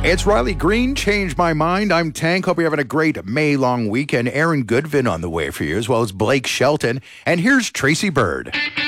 It's Riley Green, Change My Mind. I'm Tank. Hope you're having a great May long weekend. Aaron Goodvin on the way for you, as well as Blake Shelton. And here's Tracy Bird.